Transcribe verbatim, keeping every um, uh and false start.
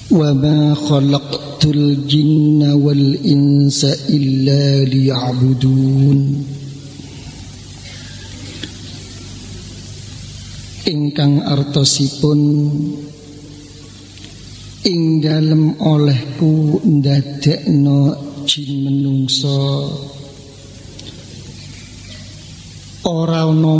wa ma khalaqtul jinna wal insa illa liya'budun. Ingkang artosipun ing dalem olehku ndadekno jin menungso ora ana